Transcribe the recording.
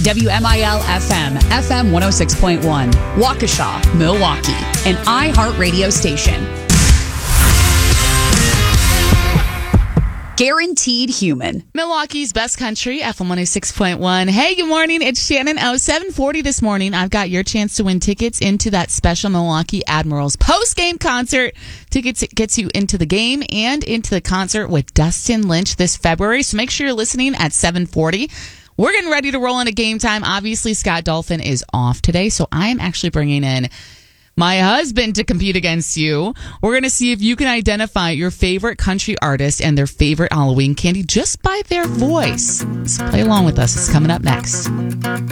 WMIL FM, FM 106.1, Waukesha, Milwaukee, an iHeartRadio station. Guaranteed human. Milwaukee's best country, FM 106.1. Hey, good morning. It's Shannon. 7:40 this morning. I've got your chance to win tickets into that special Milwaukee Admirals post-game concert. Tickets gets you into the game and into the concert with Dustin Lynch this February. So make sure you're listening at 7:40. We're getting ready to roll into game time. Obviously, Scott Dolphin is off today, so I am actually bringing in my husband to compete against you. We're going to see if you can identify your favorite country artist and their favorite Halloween candy just by their voice. So play along with us. It's coming up next.